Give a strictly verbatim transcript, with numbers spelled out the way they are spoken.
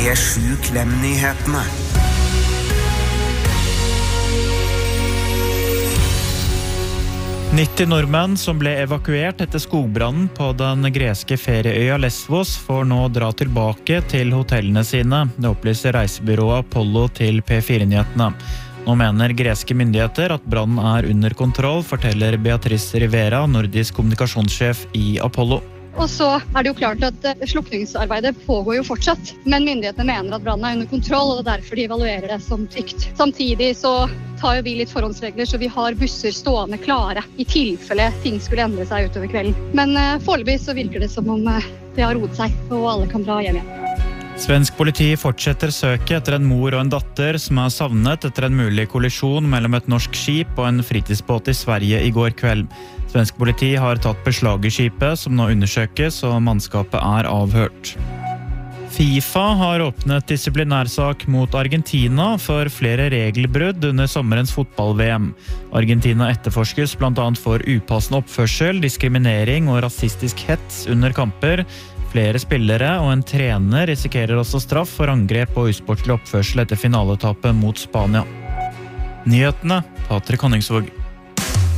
P sju Klem-nyhetene. nitti nordmenn som ble evakuert etter skogbrannen på den greske ferieøya Lesvos får nå dra tilbake til hotellene sine. Det opplyser reisebyrået Apollo til P fire-nyhetene. Nå mener greske myndigheter at brannen er under kontroll, forteller Beatrice Rivera, nordisk kommunikasjonssjef i Apollo. Og så er det jo klart at slukningsarbeidet pågår jo fortsatt, men myndighetene mener at brannen er under kontroll, og det er derfor de evaluerer det som trygt. Samtidig så tar jo vi litt forhåndsregler, så vi har busser stående klare i tilfelle ting skulle endre seg utover kvelden. Men uh, foreløpig så virker det som om uh, det har roet seg, og alle kan dra hjem igjen. Svensk politi fortsetter søket etter en mor og en datter som er savnet etter en mulig kollisjon mellom et norsk skip og en fritidsbåt i Sverige i går kveld. Svensk politi har tatt beslag i skipet, som nå undersøkes, og mannskapet er avhørt. FIFA har åpnet disiplinærsak mot Argentina for flere regelbrudd under sommerens fotball-V M. Argentina etterforskes blant annet for upassende oppførsel, diskriminering og rasistisk hets under kamper. Flere spillere og en trener risikerer også straff for angrep og usportslig oppførsel etter finaletapet mot Spania. Nyhetene, Patrik Honningsvåg.